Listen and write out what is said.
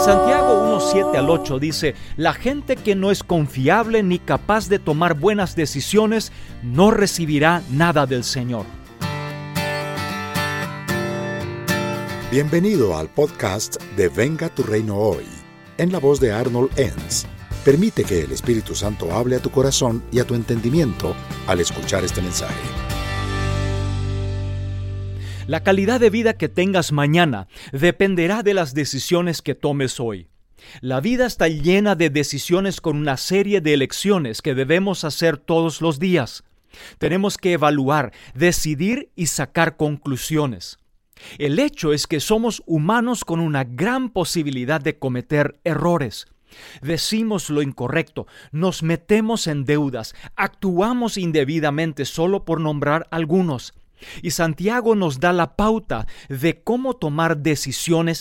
Santiago 1:7 al 8 dice: la gente que no es confiable ni capaz de tomar buenas decisiones no recibirá nada del Señor. Bienvenido al podcast de Venga tu Reino Hoy, en la voz de Arnold Enns. Permite que el Espíritu Santo hable a tu corazón y a tu entendimiento al escuchar este mensaje. La calidad de vida que tengas mañana dependerá de las decisiones que tomes hoy. La vida está llena de decisiones con una serie de elecciones que debemos hacer todos los días. Tenemos que evaluar, decidir y sacar conclusiones. El hecho es que somos humanos con una gran posibilidad de cometer errores. Decimos lo incorrecto, nos metemos en deudas, actuamos indebidamente, solo por nombrar algunos. Y Santiago nos da la pauta de cómo tomar decisiones